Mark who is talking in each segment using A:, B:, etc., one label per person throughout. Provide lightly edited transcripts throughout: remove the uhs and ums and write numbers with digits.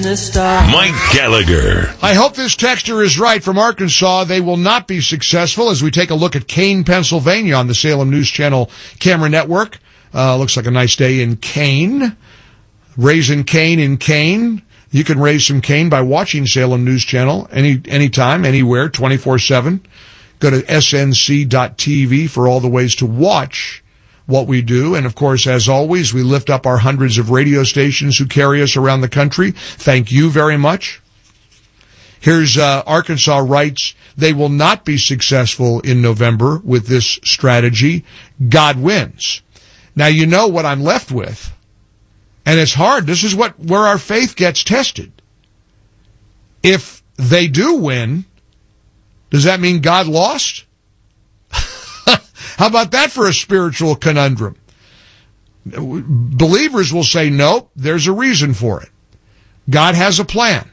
A: the stars.
B: Mike Gallagher.
C: I hope this texter is right from Arkansas. They will not be successful as we take a look at Kane, Pennsylvania on the Salem News Channel camera network. Looks like a nice day in Kane. Raising Cane in Kane. You can raise some cane by watching Salem News Channel anytime, anywhere, 24/7. Go to snc.tv for all the ways to watch what we do. And, of course, as always, we lift up our hundreds of radio stations who carry us around the country. Thank you very much. Here's Arkansas writes, they will not be successful in November with this strategy. God wins. Now, you know what I'm left with. And it's hard. This is where our faith gets tested. If they do win, does that mean God lost? How about that for a spiritual conundrum? Believers will say, nope, there's a reason for it. God has a plan.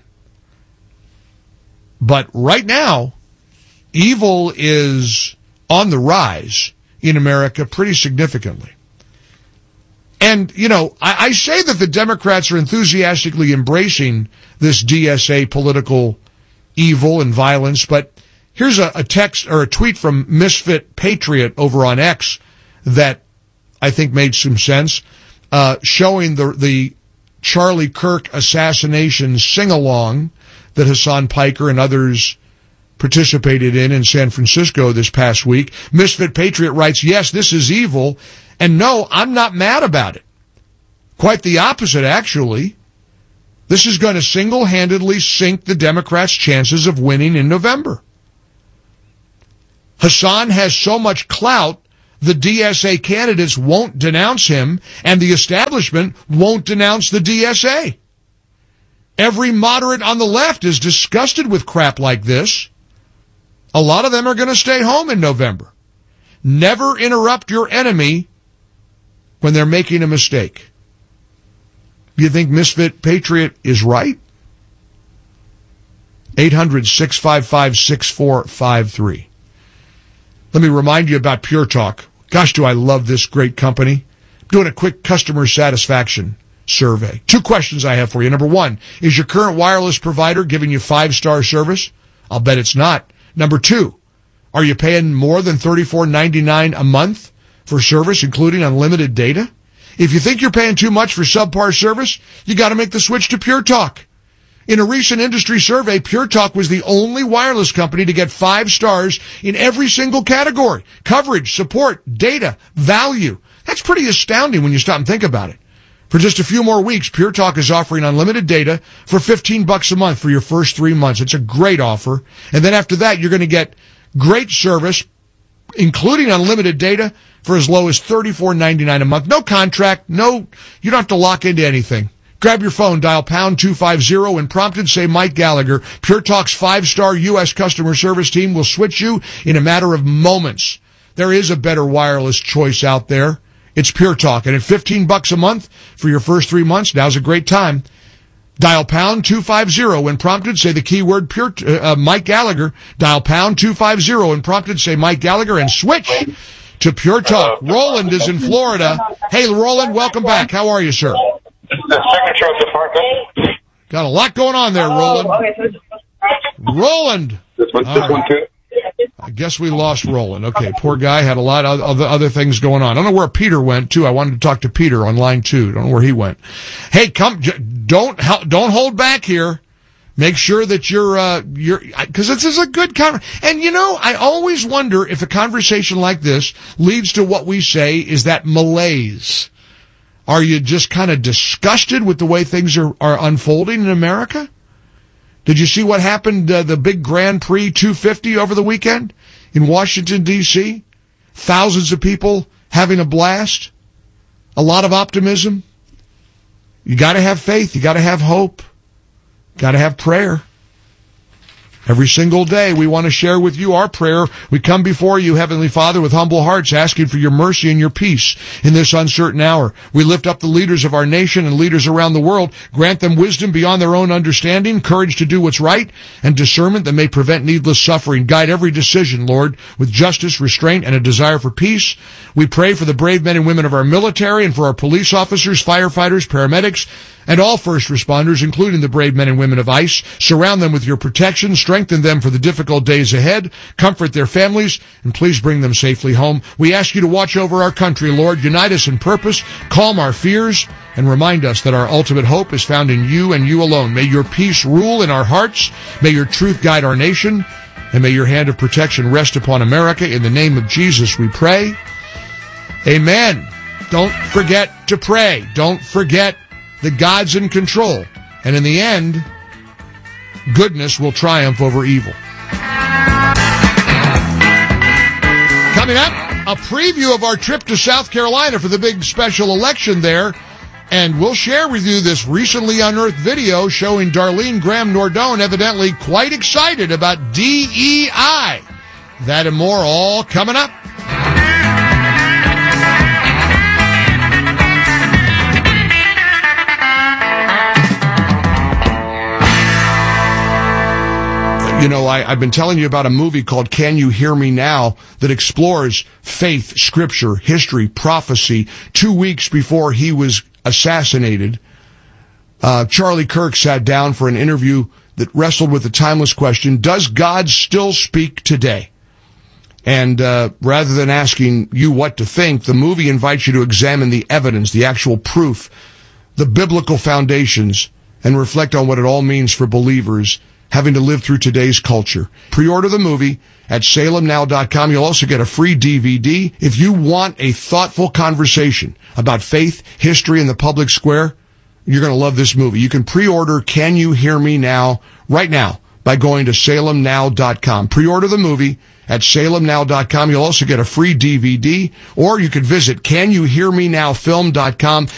C: But right now, evil is on the rise in America pretty significantly. And, you know, I say that the Democrats are enthusiastically embracing this DSA political evil and violence, but here's a text or a tweet from Misfit Patriot over on X that I think made some sense, showing the Charlie Kirk assassination sing-along that Hassan Piker and others participated in San Francisco this past week. Misfit Patriot writes, yes, this is evil, and no, I'm not mad about it. Quite the opposite, actually. This is going to single-handedly sink the Democrats' chances of winning in November. Hassan has so much clout, the DSA candidates won't denounce him, and the establishment won't denounce the DSA. Every moderate on the left is disgusted with crap like this. A lot of them are going to stay home in November. Never interrupt your enemy when they're making a mistake. Do you think Misfit Patriot is right? 800-655-6453. Let me remind you about Pure Talk. Gosh, do I love this great company. I'm doing a quick customer satisfaction survey. 2 questions I have for you. Number 1, is your current wireless provider giving you 5-star service? I'll bet it's not. Number 2, are you paying more than $34.99 a month for service, including unlimited data? If you think you're paying too much for subpar service, you got to make the switch to Pure Talk. In a recent industry survey, Pure Talk was the only wireless company to get 5 stars in every single category. Coverage, support, data, value. That's pretty astounding when you stop and think about it. For just a few more weeks, Pure Talk is offering unlimited data for $15 a month for your first 3 months. It's a great offer. And then after that, you're going to get great service, including unlimited data, for as low as $34.99 a month. No contract, you don't have to lock into anything. Grab your phone, dial pound 250, and prompted say Mike Gallagher. Pure Talk's 5-star U.S. customer service team will switch you in a matter of moments. There is a better wireless choice out there. It's Pure Talk, and at $15 a month for your first 3 months, now's a great time. Dial pound 250 when prompted, say the keyword Mike Gallagher. Dial pound 250 and prompted, say Mike Gallagher, and switch to Pure Talk. Roland is in Florida. Hey, Roland, welcome back. How are you, sir?
D: The signature of the department.
C: Got a lot going on there, Roland. Roland.
D: This one too.
C: I guess we lost Roland. Okay, poor guy had a lot of other things going on. I don't know where Peter went too. I wanted to talk to Peter on line 2. Don't know where he went. Hey, don't hold back here. Make sure that you're because this is a good conversation. And you know, I always wonder if a conversation like this leads to what we say is that malaise. Are you just kind of disgusted with the way things are unfolding in America? Did you see what happened, the big Grand Prix 250 over the weekend in Washington, D.C.? Thousands of people having a blast. A lot of optimism. You got to have faith. You got to have hope. Got to have prayer. Every single day we want to share with you our prayer. We come before you, Heavenly Father, with humble hearts, asking for your mercy and your peace in this uncertain hour. We lift up the leaders of our nation and leaders around the world. Grant them wisdom beyond their own understanding, courage to do what's right, and discernment that may prevent needless suffering. Guide every decision, Lord, with justice, restraint, and a desire for peace. We pray for the brave men and women of our military and for our police officers, firefighters, paramedics, And all first responders, including the brave men and women of ICE, surround them with your protection, strengthen them for the difficult days ahead, comfort their families, and please bring them safely home. We ask you to watch over our country, Lord. Unite us in purpose, calm our fears, and remind us that our ultimate hope is found in you and you alone. May your peace rule in our hearts. May your truth guide our nation. And may your hand of protection rest upon America. In the name of Jesus we pray. Amen. Don't forget to pray. Don't forget that God's in control. And in the end, goodness will triumph over evil. Coming up, a preview of our trip to South Carolina for the big special election there. And we'll share with you this recently unearthed video showing Darlene Graham Nordone evidently quite excited about DEI. That and more all coming up. You know, I've been telling you about a movie called Can You Hear Me Now that explores faith, scripture, history, prophecy. 2 weeks before he was assassinated, Charlie Kirk sat down for an interview that wrestled with the timeless question, does God still speak today? And rather than asking you what to think, the movie invites you to examine the evidence, the actual proof, the biblical foundations, and reflect on what it all means for believers having to live through today's culture. Pre-order the movie at salemnow.com. You'll also get a free DVD. If you want a thoughtful conversation about faith, history, and the public square, you're going to love this movie. You can pre-order Can You Hear Me Now right now by going to salemnow.com. Pre-order the movie at salemnow.com. You'll also get a free DVD, or you could visit CanYouHearMeNowFilm.com.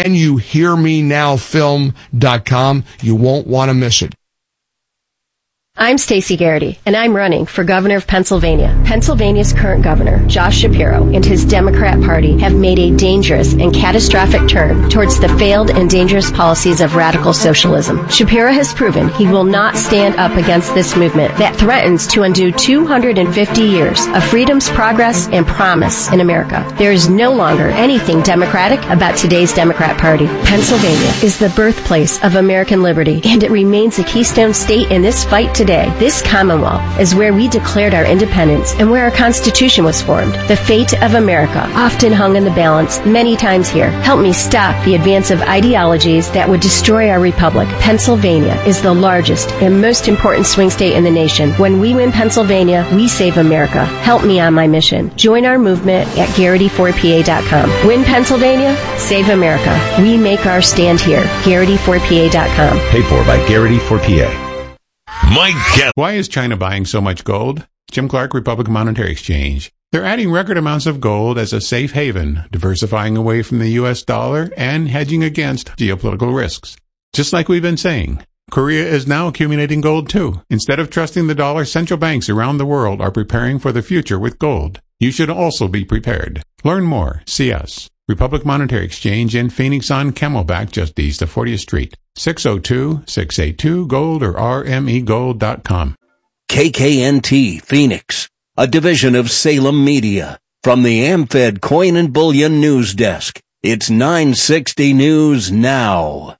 C: CanYouHearMeNowFilm.com. You won't want to miss it.
A: I'm Stacey Garrity, and I'm running for governor of Pennsylvania. Pennsylvania's current governor, Josh Shapiro, and his Democrat Party have made a dangerous and catastrophic turn towards the failed and dangerous policies of radical socialism. Shapiro has proven he will not stand up against this movement that threatens to undo 250 years of freedom's progress and promise in America. There is no longer anything democratic about today's Democrat Party. Pennsylvania is the birthplace of American liberty, and it remains a keystone state in this fight today. This Commonwealth is where we declared our independence and where our Constitution was formed. The fate of America often hung in the balance many times here. Help me stop the advance of ideologies that would destroy our republic. Pennsylvania is the largest and most important swing state in the nation. When we win Pennsylvania, we save America. Help me on my mission. Join our movement at Garrity4PA.com. Win Pennsylvania, save America. We make our stand here. Garrity4PA.com.
B: Paid for by Garrity4PA.
E: Mike Gett.
F: Why is China buying so much gold? Jim Clark, Republican Monetary Exchange. They're adding record amounts of gold as a safe haven, diversifying away from the U.S. dollar and hedging against geopolitical risks. Just like we've been saying, Korea is now accumulating gold too. Instead of trusting the dollar, central banks around the world are preparing for the future with gold. You should also be prepared. Learn more. See us. Republic Monetary Exchange in Phoenix on Camelback, just east of 40th Street. 602-682-GOLD or rmegold.com.
G: KKNT Phoenix, a division of Salem Media. From the AmFed Coin and Bullion News Desk, it's 960 News Now.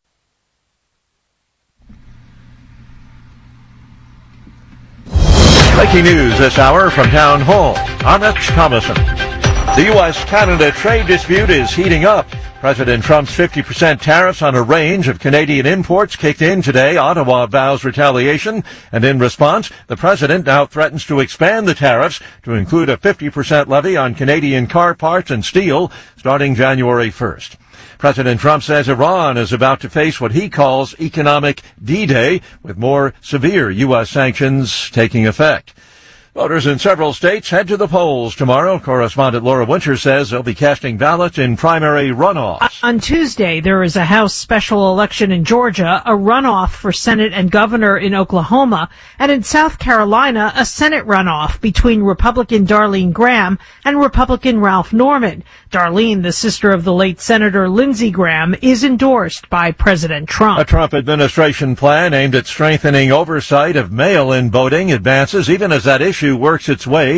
E: Breaking news this hour from Town Hall. I'm Rich Thomason. The U.S.-Canada trade dispute is heating up. President Trump's 50% tariffs on a range of Canadian imports kicked in today. Ottawa vows retaliation, and in response, the president now threatens to expand the tariffs to include a 50% levy on Canadian car parts and steel starting January 1st. President Trump says Iran is about to face what he calls economic D-Day, with more severe U.S. sanctions taking effect. Voters in several states head to the polls tomorrow. Correspondent Laura Winter says they'll be casting ballots in primary runoffs.
H: On Tuesday, there is a House special election in Georgia, a runoff for Senate and governor in Oklahoma, and in South Carolina, a Senate runoff between Republican Darlene Graham and Republican Ralph Norman. Darlene, the sister of the late Senator Lindsey Graham, is endorsed by President Trump.
E: A Trump administration plan aimed at strengthening oversight of mail-in voting advances, even as that issue works its way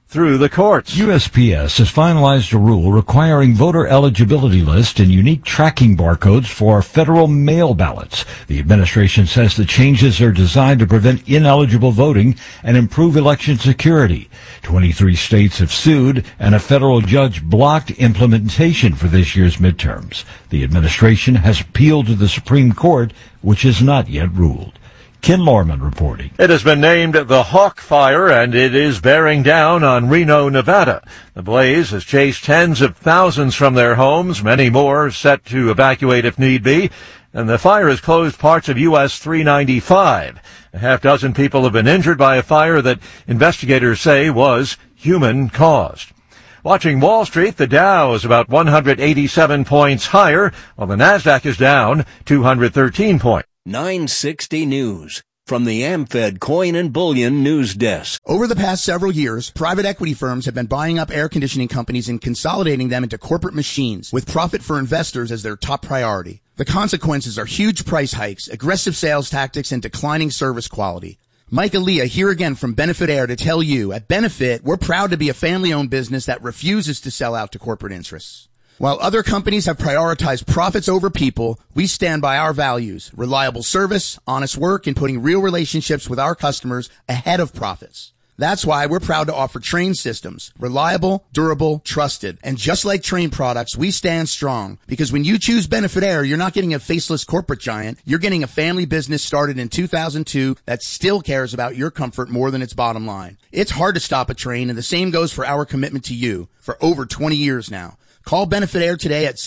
E: through the courts.
I: USPS has finalized a rule requiring voter eligibility lists and unique tracking barcodes for federal mail ballots. The administration says the changes are designed to prevent ineligible voting and improve election security. 23 states have sued, and a federal judge blocked implementation for this year's midterms. The administration has appealed to the Supreme Court, which has not yet ruled. Ken Lorman reporting.
E: It has been named the Hawk Fire, and it is bearing down on Reno, Nevada. The blaze has chased tens of thousands from their homes, many more set to evacuate if need be, and the fire has closed parts of US 395. A half dozen people have been injured by a fire that investigators say was human-caused. Watching Wall Street, the Dow is about 187 points higher, while the Nasdaq is down 213 points.
G: 960 News from the AmFed Coin and Bullion News Desk.
J: Over the past several years, private equity firms have been buying up air conditioning companies and consolidating them into corporate machines, with profit for investors as their top priority. The consequences are huge price hikes, aggressive sales tactics, and declining service quality. Mike Aaliyah here again from Benefit Air to tell you, at Benefit, we're proud to be a family-owned business that refuses to sell out to corporate interests. While other companies have prioritized profits over people, we stand by our values: reliable service, honest work, and putting real relationships with our customers ahead of profits. That's why we're proud to offer Trane systems. Reliable, durable, trusted. And just like Trane products, we stand strong. Because when you choose Benefit Air, you're not getting a faceless corporate giant. You're getting a family business started in 2002 that still cares about your comfort more than its bottom line. It's hard to stop a train, and the same goes for our commitment to you for over 20 years now. Call Benefit Air today at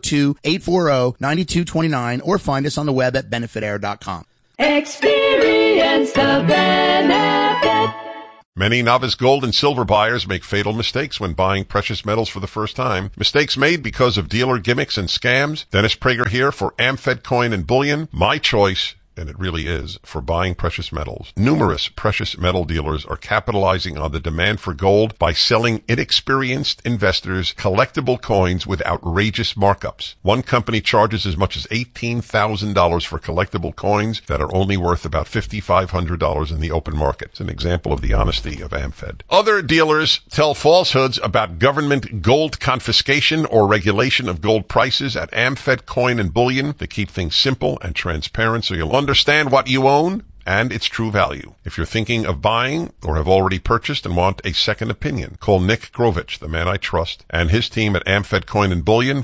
J: 602-840-9229 or find us on the web at benefitair.com.
K: Experience the benefit.
L: Many novice gold and silver buyers make fatal mistakes when buying precious metals for the first time. Mistakes made because of dealer gimmicks and scams. Dennis Prager here for AmFed Coin and Bullion. My choice, and it really is, for buying precious metals. Numerous precious metal dealers are capitalizing on the demand for gold by selling inexperienced investors collectible coins with outrageous markups. One company charges as much as $18,000 for collectible coins that are only worth about $5,500 in the open market. It's an example of the honesty of AmFed. Other dealers tell falsehoods about government gold confiscation or regulation of gold prices at AmFed Coin and Bullion to keep things simple and transparent so you'll understand what you own and its true value. If you're thinking of buying or have already purchased and want a second opinion, call Nick Grovich, the man I trust, and his team at AmFed Coin and Bullion,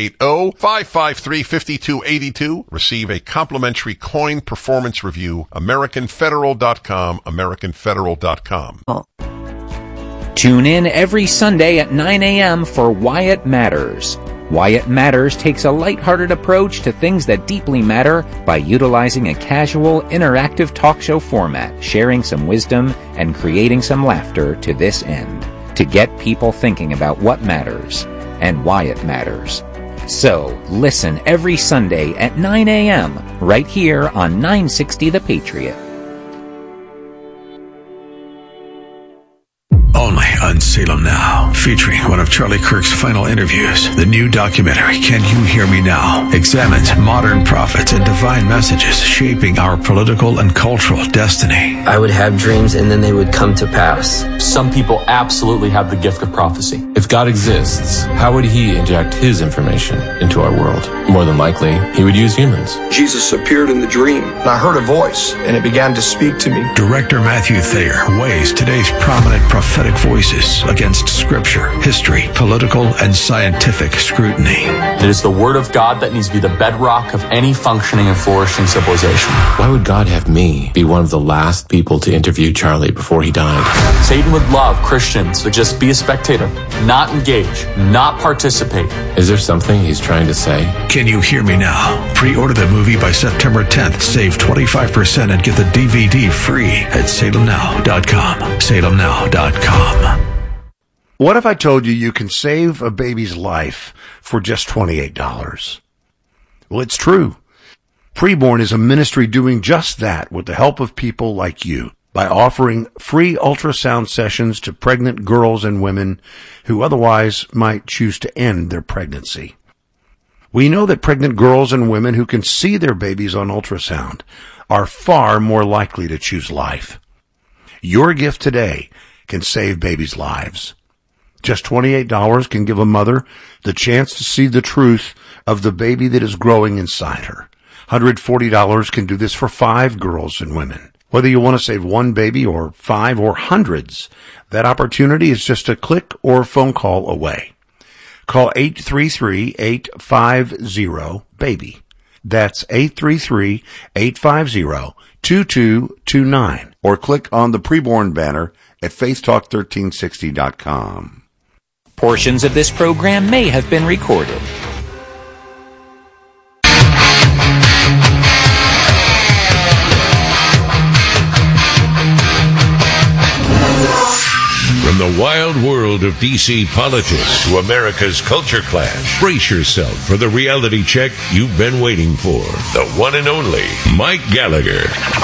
L: 480-553-5282. Receive a complimentary coin performance review. AmericanFederal.com, AmericanFederal.com.
M: Tune in every Sunday at 9 a.m. for Why It Matters. Why It Matters takes a lighthearted approach to things that deeply matter by utilizing a casual, interactive talk show format, sharing some wisdom and creating some laughter to this end, to get people thinking about what matters and why it matters. So, listen every Sunday at 9 a.m. right here on 960 The Patriot.
N: Only on Salem Now, featuring one of Charlie Kirk's final interviews. The new documentary, Can You Hear Me Now?, examines modern prophets and divine messages shaping our political and cultural destiny.
O: I would have dreams and then they would come to pass.
P: Some people absolutely have the gift of prophecy. If God exists, how would he inject his information into our world? More than likely, he would use humans.
Q: Jesus appeared in the dream, and I heard a voice, and it began to speak to me.
N: Director Matthew Thayer weighs today's prominent prophetic voices against scripture, history, political, and scientific scrutiny.
P: It is the word of God that needs to be the bedrock of any functioning and flourishing civilization. Why would God have me be one of the last people to interview Charlie before he died? Satan would love Christians to just be a spectator, not engage, not participate. Is there something he's trying to say?
N: Can You Hear Me Now? Pre-order the movie by September 10th. Save 25% and get the DVD free at salemnow.com. salemnow.com.
R: What if I told you you can save a baby's life for just $28? Well, it's true. Preborn is a ministry doing just that with the help of people like you by offering free ultrasound sessions to pregnant girls and women who otherwise might choose to end their pregnancy. We know that pregnant girls and women who can see their babies on ultrasound are far more likely to choose life. Your gift today can save babies' lives. Just $28 can give a mother the chance to see the truth of the baby that is growing inside her. $140 can do this for 5 girls and women. Whether you want to save one baby or 5 or hundreds, that opportunity is just a click or phone call away. Call 833-850-BABY. That's 833-850-2229. Or click on the preborn banner at faithtalk1360.com.
M: Portions of this program may have been recorded.
S: From the wild world of D.C. politics to America's culture clash, brace yourself for the reality check you've been waiting for. The one and only Mike Gallagher.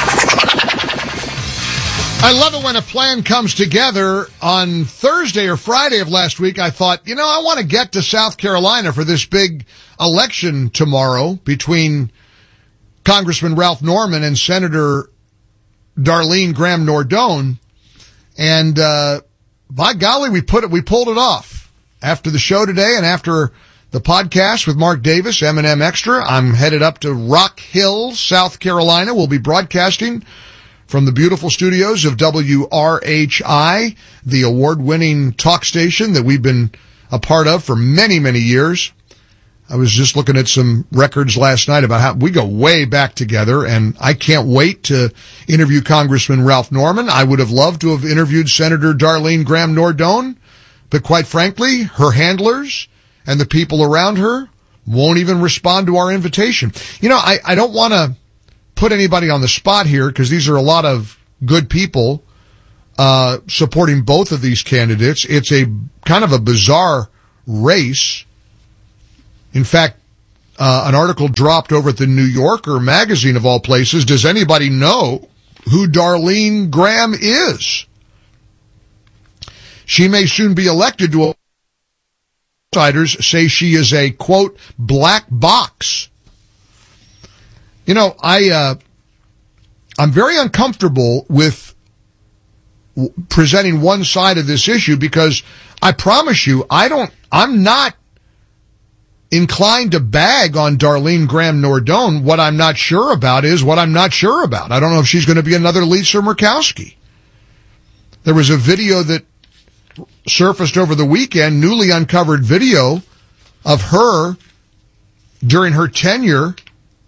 C: I love it when a plan comes together. On Thursday or Friday of last week, I thought, I want to get to South Carolina for this big election tomorrow between Congressman Ralph Norman and Senator Darlene Graham Nordone. And, by golly, we pulled it off. After the show today and after the podcast with Mark Davis, M&M Extra, I'm headed up to Rock Hill, South Carolina. We'll be broadcasting from the beautiful studios of WRHI, the award-winning talk station that we've been a part of for many, many years. I was just looking at some records last night about how we go way back together, and I can't wait to interview Congressman Ralph Norman. I would have loved to have interviewed Senator Darlene Graham Nordone, but quite frankly, her handlers and the people around her won't even respond to our invitation. I don't want to put anybody on the spot here because these are a lot of good people supporting both of these candidates. It's a kind of a bizarre race. In fact, an article dropped over at the New Yorker magazine of all places. Does anybody know who Darlene Graham is? She may soon be elected to outsiders say she is a, quote, black box. I'm very uncomfortable with presenting one side of this issue because I promise you, I'm not inclined to bag on Darlene Graham Nordone. What I'm not sure about is what I'm not sure about. I don't know if she's going to be another Lisa Murkowski. There was a video that surfaced over the weekend, newly uncovered video of her during her tenure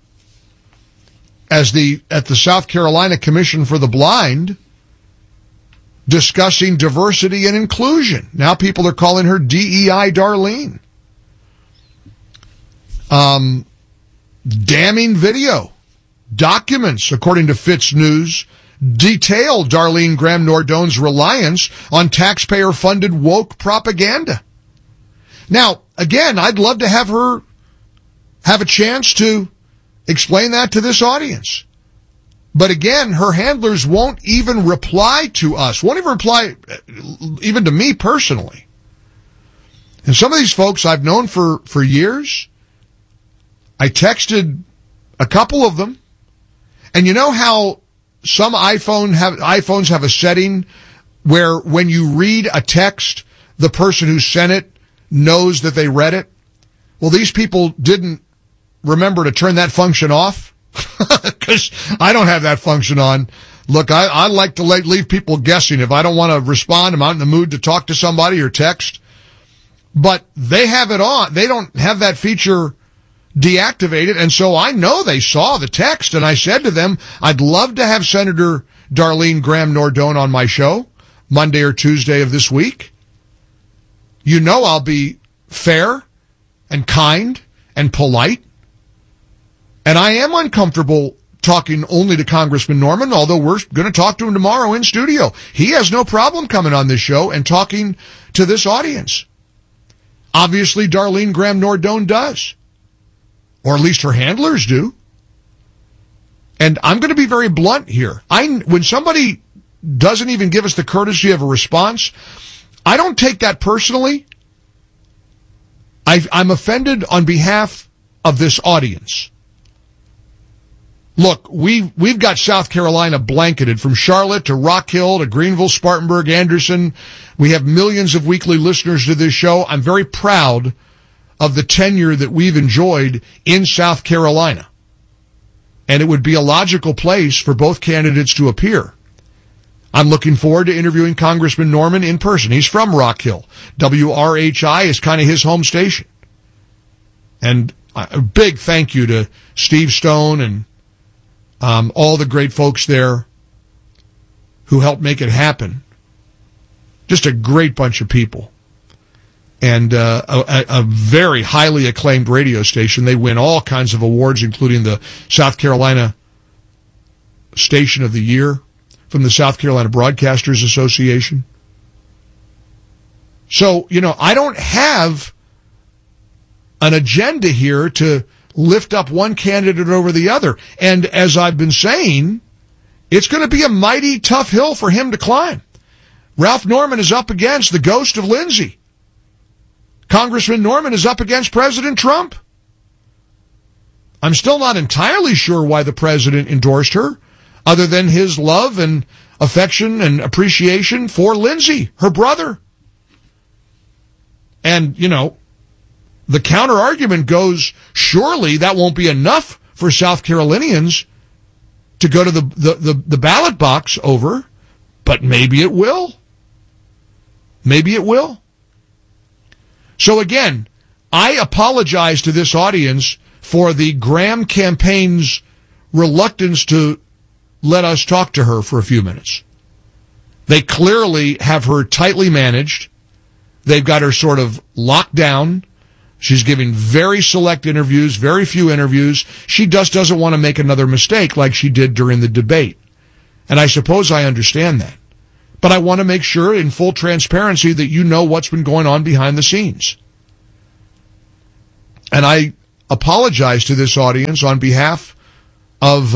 C: at the South Carolina Commission for the Blind, discussing diversity and inclusion. Now people are calling her DEI Darlene. Damning video. Documents, according to Fitz News, detail Darlene Graham Nordone's reliance on taxpayer-funded woke propaganda. Now, again, I'd love to have her have a chance to explain that to this audience. But again, her handlers won't even reply to us, won't even reply even to me personally. And some of these folks I've known for years. I texted a couple of them, and you know how some iPhones have a setting where when you read a text, the person who sent it knows that they read it? Well, these people didn't remember to turn that function off because I don't have that function on. Look, I like to leave people guessing. If I don't want to respond, I'm not in the mood to talk to somebody or text. But they have it on. They don't have that feature deactivated, and so I know they saw the text, and I said to them, I'd love to have Senator Darlene Graham Nordone on my show Monday or Tuesday of this week. I'll be fair and kind and polite, and I am uncomfortable talking only to Congressman Norman, although we're going to talk to him tomorrow in studio. He has no problem coming on this show and talking to this audience. Obviously, Darlene Graham Nordone does. Or at least her handlers do. And I'm going to be very blunt here. When somebody doesn't even give us the courtesy of a response, I don't take that personally. I'm offended on behalf of this audience. Look, we've got South Carolina blanketed from Charlotte to Rock Hill to Greenville, Spartanburg, Anderson. We have millions of weekly listeners to this show. I'm very proud of the tenure that we've enjoyed in South Carolina. And it would be a logical place for both candidates to appear. I'm looking forward to interviewing Congressman Norman in person. He's from Rock Hill. WRHI is kind of his home station. And a big thank you to Steve Stone and all the great folks there who helped make it happen. Just a great bunch of people. And a very highly acclaimed radio station. They win all kinds of awards, including the South Carolina Station of the Year from the South Carolina Broadcasters Association. So, I don't have an agenda here to lift up one candidate over the other. And as I've been saying, it's going to be a mighty tough hill for him to climb. Ralph Norman is up against the ghost of Lindsay. Congressman Norman is up against President Trump. I'm still not entirely sure why the president endorsed her, other than his love and affection and appreciation for Lindsay, her brother. And, the counter-argument goes, surely that won't be enough for South Carolinians to go to the ballot box over, but maybe it will. Maybe it will. So again, I apologize to this audience for the Graham campaign's reluctance to let us talk to her for a few minutes. They clearly have her tightly managed. They've got her sort of locked down. She's giving very select interviews, very few interviews. She just doesn't want to make another mistake like she did during the debate. And I suppose I understand that. But I want to make sure in full transparency that you know what's been going on behind the scenes. And I apologize to this audience on behalf of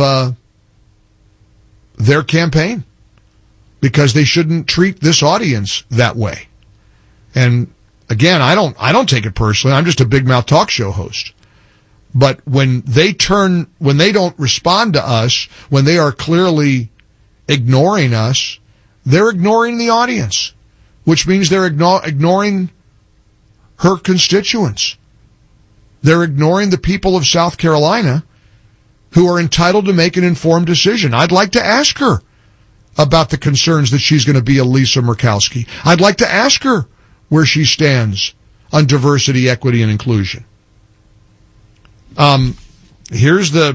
C: their campaign, because they shouldn't treat this audience that way. And again, I don't take it personally. I'm just a big mouth talk show host. But when they don't respond to us, when they are clearly ignoring us, they're ignoring the audience, which means they're ignoring her constituents. They're ignoring the people of South Carolina who are entitled to make an informed decision. I'd like to ask her about the concerns that she's going to be a Lisa Murkowski. I'd like to ask her where she stands on diversity, equity, and inclusion. Here's the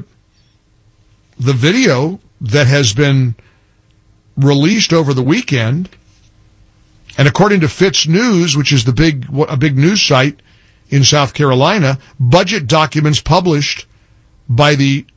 C: video that has been released over the weekend, and according to Fitz News, which is a big news site in South Carolina, budget documents published by the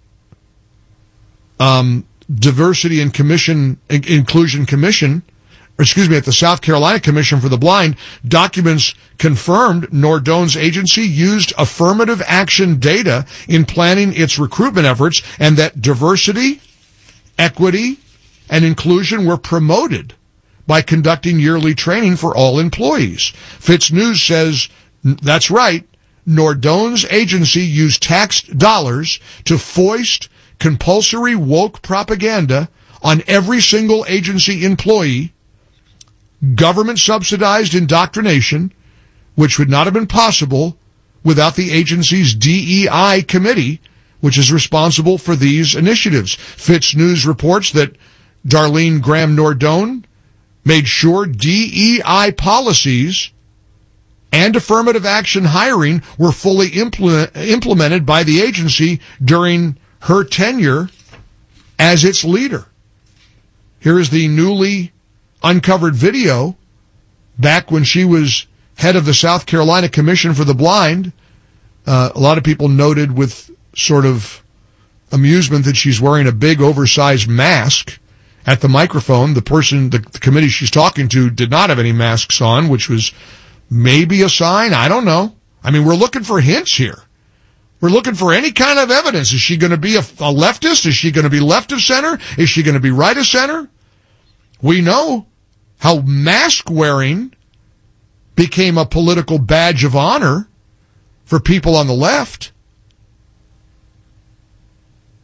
C: Diversity and Inclusion Commission, at the South Carolina Commission for the Blind, documents confirmed Nordone's agency used affirmative action data in planning its recruitment efforts, and that diversity, equity, and inclusion were promoted by conducting yearly training for all employees. Fitz News says, that's right, Nordone's agency used tax dollars to foist compulsory woke propaganda on every single agency employee, government-subsidized indoctrination, which would not have been possible without the agency's DEI committee, which is responsible for these initiatives. Fitz News reports that Darlene Graham Nordone made sure DEI policies and affirmative action hiring were fully implemented by the agency during her tenure as its leader. Here is the newly uncovered video back when she was head of the South Carolina Commission for the Blind. A lot of people noted with sort of amusement that she's wearing a big oversized mask at the microphone. The committee she's talking to did not have any masks on, which was maybe a sign. I don't know. I mean, we're looking for hints here. We're looking for any kind of evidence. Is she going to be a leftist? Is she going to be left of center? Is she going to be right of center? We know how mask wearing became a political badge of honor for people on the left.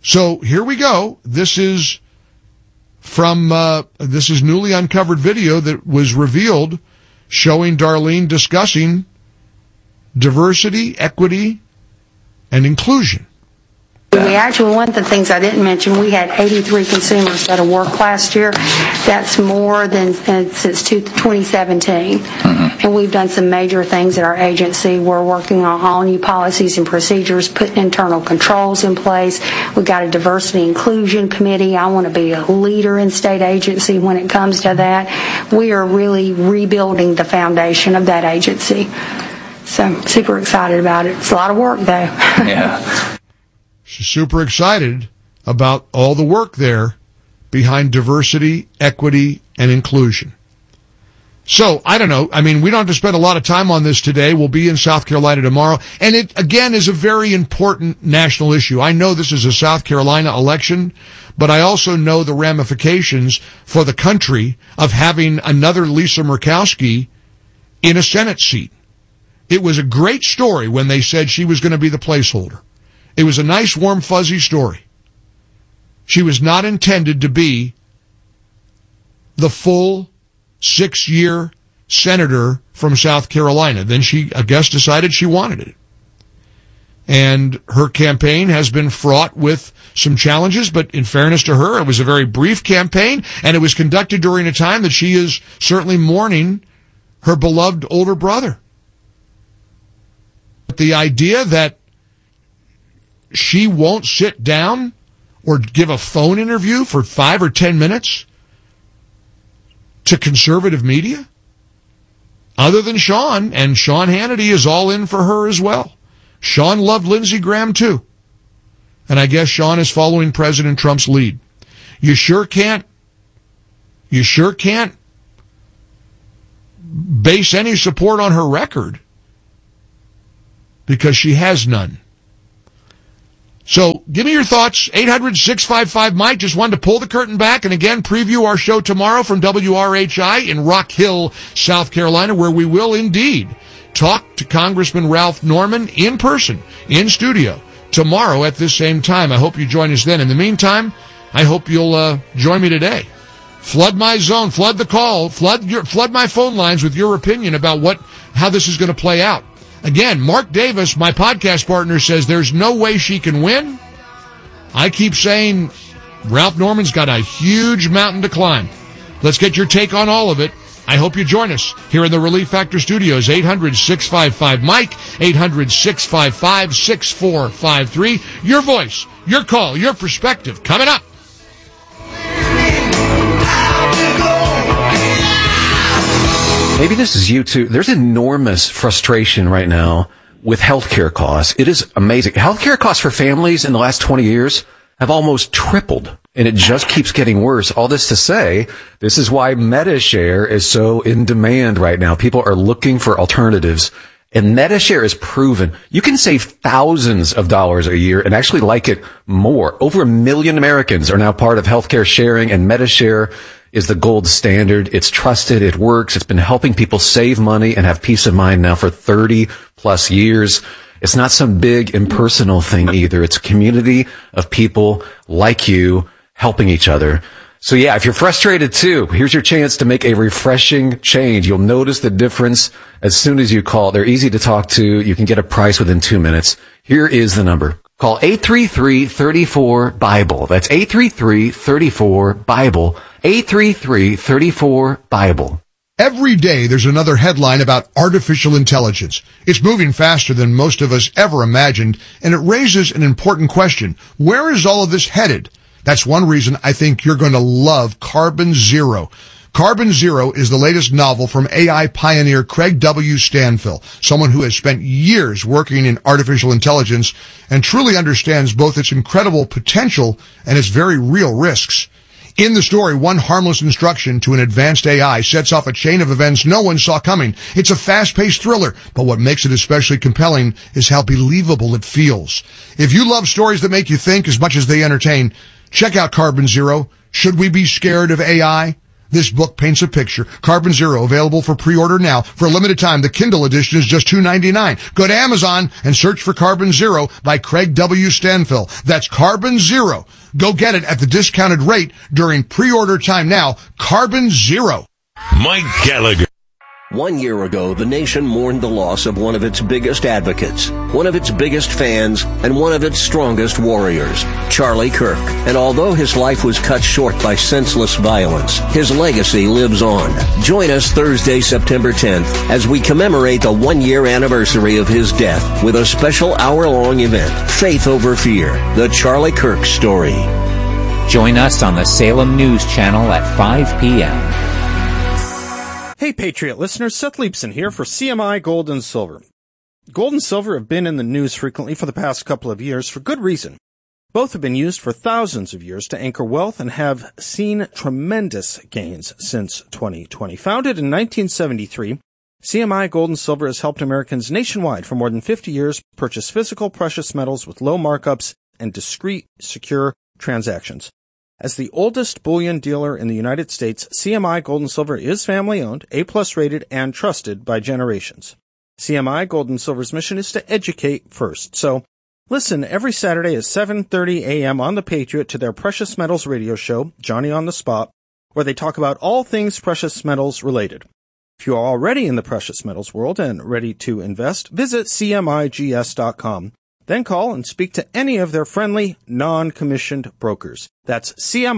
C: So here we go. This is from, this is newly uncovered video that was revealed showing Darlene discussing diversity, equity, and inclusion.
T: One of the things I didn't mention, we had 83 consumers go to work last year. That's more than since 2017. And we've done some major things at our agency. We're working on all new policies and procedures, putting internal controls in place. We've got a diversity inclusion committee. I want to be a leader in state agency when it comes to that. We are really rebuilding the foundation of that agency. So I'm super excited about it. It's a lot of work, though.
C: Yeah. She's super excited about all the work there behind diversity, equity, and inclusion. So, I don't know. I mean, we don't have to spend a lot of time on this today. We'll be in South Carolina tomorrow. And it, again, is a very important national issue. I know this is a South Carolina election, but I also know the ramifications for the country of having another Lisa Murkowski in a Senate seat. It was a great story when they said she was going to be the placeholder. It was a nice, warm, fuzzy story. She was not intended to be the full 6-year senator from South Carolina. Then she, I guess, decided she wanted it. And her campaign has been fraught with some challenges, but in fairness to her, it was a very brief campaign, and it was conducted during a time that she is certainly mourning her beloved older brother. But the idea that she won't sit down or give a phone interview for 5 or 10 minutes to conservative media, other than Sean, and Sean Hannity is all in for her as well. Sean loved Lindsey Graham too. And I guess Sean is following President Trump's lead. You sure can't base any support on her record, because she has none. So give me your thoughts. 800-655-MIKE. Just wanted to pull the curtain back and again preview our show tomorrow from WRHI in Rock Hill, South Carolina, where we will indeed talk to Congressman Ralph Norman in person, in studio, tomorrow at this same time. I hope you join us then. In the meantime, I hope you'll join me today. Flood my zone, flood the call, flood my phone lines with your opinion about how this is going to play out. Again, Mark Davis, my podcast partner, says there's no way she can win. I keep saying Ralph Norman's got a huge mountain to climb. Let's get your take on all of it. I hope you join us here in the Relief Factor Studios. 800-655-MIKE, 800-655-6453. Your voice, your call, your perspective coming up.
U: Maybe this is you too. There's enormous frustration right now with healthcare costs. It is amazing. Healthcare costs for families in the last 20 years have almost tripled, and it just keeps getting worse. All this to say, this is why MediShare is so in demand right now. People are looking for alternatives, and MediShare is proven. You can save thousands of dollars a year and actually like it more. Over 1 million Americans are now part of healthcare sharing, and MediShare is the gold standard. It's trusted. It works. It's been helping people save money and have peace of mind now for 30 plus years. It's not some big impersonal thing either. It's a community of people like you helping each other. So yeah, if you're frustrated too, here's your chance to make a refreshing change. You'll notice the difference as soon as you call. They're easy to talk to. You can get a price within 2 minutes. Here is the number. Call 833-34-BIBLE. That's 833-34-BIBLE. 833-34-BIBLE.
C: Every day there's another headline about artificial intelligence. It's moving faster than most of us ever imagined, and it raises an important question. Where is all of this headed? That's one reason I think you're going to love Carbon Zero. Carbon Zero is the latest novel from AI pioneer Craig W. Stanfill, someone who has spent years working in artificial intelligence and truly understands both its incredible potential and its very real risks. In the story, one harmless instruction to an advanced AI sets off a chain of events no one saw coming. It's a fast-paced thriller, but what makes it especially compelling is how believable it feels. If you love stories that make you think as much as they entertain, check out Carbon Zero. Should we be scared of AI? This book paints a picture. Carbon Zero, available for pre-order now. For a limited time, the Kindle edition is just $2.99. Go to Amazon and search for Carbon Zero by Craig W. Stanfill. That's Carbon Zero. Go get it at the discounted rate during pre-order time now. Carbon Zero.
S: Mike Gallagher.
G: 1 year ago, the nation mourned the loss of one of its biggest advocates, one of its biggest fans, and one of its strongest warriors, Charlie Kirk. And although his life was cut short by senseless violence, his legacy lives on. Join us Thursday, September 10th, as we commemorate the 1-year anniversary of his death with a special hour-long event, Faith Over Fear, the Charlie Kirk story.
M: Join us on the Salem News Channel at 5 p.m.
D: Hey, Patriot listeners, Seth Leibson here for CMI Gold and Silver. Gold and silver have been in the news frequently for the past couple of years for good reason. Both have been used for thousands of years to anchor wealth and have seen tremendous gains since 2020. Founded in 1973, CMI Gold and Silver has helped Americans nationwide for more than 50 years purchase physical precious metals with low markups and discreet, secure transactions. As the oldest bullion dealer in the United States, CMI Gold and Silver is family-owned, A+ rated, and trusted by generations. CMI Gold and Silver's mission is to educate first. So, listen every Saturday at 7:30 a.m. on The Patriot to their Precious Metals radio show, Johnny on the Spot, where they talk about all things precious metals related. If you are already in the precious metals world and ready to invest, visit CMIGS.com. Then call and speak to any of their friendly, non-commissioned brokers. That's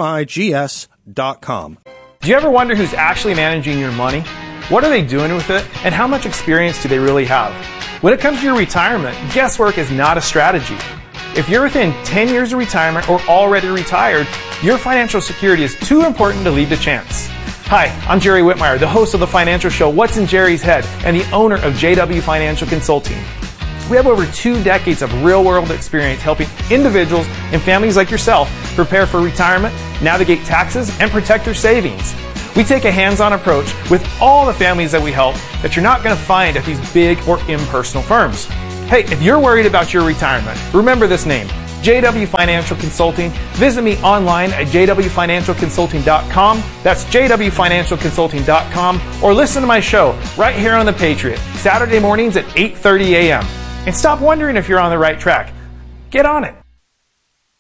D: CMIGS.com.
V: Do you ever wonder who's actually managing your money? What are they doing with it? And how much experience do they really have? When it comes to your retirement, guesswork is not a strategy. If you're within 10 years of retirement or already retired, your financial security is too important to leave to chance. Hi, I'm Jerry Whitmire, the host of the financial show What's in Jerry's Head and the owner of JW Financial Consulting. We have over 2 decades of real-world experience helping individuals and families like yourself prepare for retirement, navigate taxes, and protect their savings. We take a hands-on approach with all the families that we help that you're not going to find at these big or impersonal firms. Hey, if you're worried about your retirement, remember this name, JW Financial Consulting. Visit me online at jwfinancialconsulting.com. That's jwfinancialconsulting.com. Or listen to my show right here on The Patriot, Saturday mornings at 8:30 a.m. And stop wondering if you're on the right track. Get on it.